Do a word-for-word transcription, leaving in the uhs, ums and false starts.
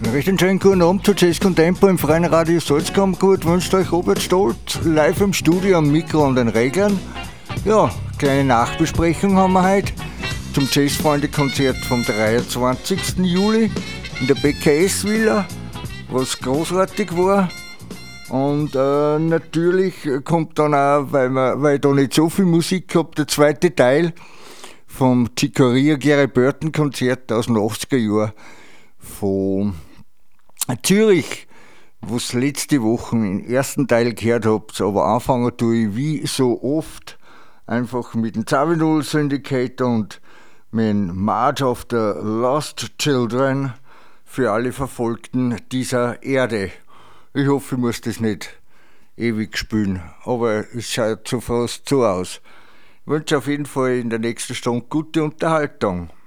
Recht einen schönen guten Abend zu Cesco und Tempo im freien Radio Salzkammer. Gut, wünscht euch Robert Stolz, live im Studio am Mikro und den Reglern. Ja, kleine Nachbesprechung haben wir heute zum Jazzfreunde-Konzert vom dreiundzwanzigsten Juli in der B K S-Villa, was großartig war. Und äh, natürlich kommt dann auch, weil, wir, weil ich da nicht so viel Musik habe, der zweite Teil vom Chicoria Gary Burton Konzert aus den achtziger Jahren von Zürich, was letzte Woche im ersten Teil gehört habt, aber anfangen tue ich wie so oft einfach mit dem Zawinul Syndicator und mit dem March of the Lost Children für alle Verfolgten dieser Erde. Ich hoffe, ich muss das nicht ewig spielen, aber es schaut so fast so aus. Ich wünsche auf jeden Fall in der nächsten Stunde gute Unterhaltung.